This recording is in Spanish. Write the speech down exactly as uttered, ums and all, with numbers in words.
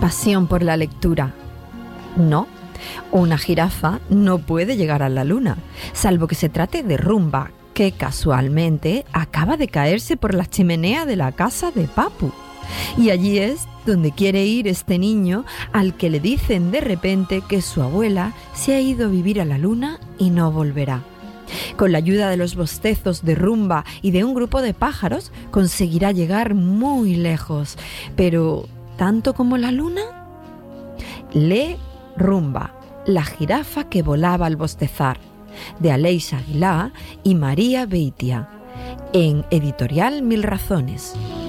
pasión por la lectura. No, una jirafa no puede llegar a la luna, salvo que se trate de Rumba, que casualmente acaba de caerse por la chimenea de la casa de Papu. Y allí es donde quiere ir este niño al que le dicen de repente que su abuela se ha ido a vivir a la luna y no volverá. Con la ayuda de los bostezos de Rumba y de un grupo de pájaros conseguirá llegar muy lejos. Pero, ¿tanto como la luna? Lee Rumba, la jirafa que volaba al bostezar, de Aleix Aguilar y María Beitia, en Editorial Mil Razones.